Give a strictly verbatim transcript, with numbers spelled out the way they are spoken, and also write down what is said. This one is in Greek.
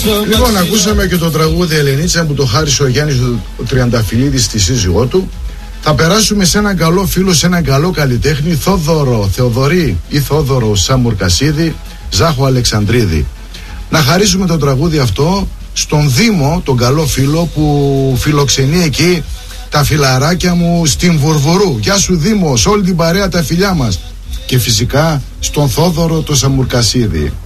Λοιπόν, ακούσαμε και το τραγούδι Ελενίτσα που το χάρισε ο Γιάννης ο Τριανταφυλλίδης στη σύζυγό του. Θα περάσουμε σε έναν καλό φίλο, σε έναν καλό καλλιτέχνη, Θόδωρο Θεοδωρή ή Θόδωρο Σαμουρκασίδη, Ζάχο Αλεξανδρίδη. Να χαρίσουμε το τραγούδι αυτό στον Δήμο, τον καλό φίλο που φιλοξενεί εκεί τα φιλαράκια μου στην Βουρβουρού. Γεια σου Δήμο, σε όλη την παρέα τα φιλιά μας. Και φυσικά στον Θόδωρο το Σαμουρκασίδη.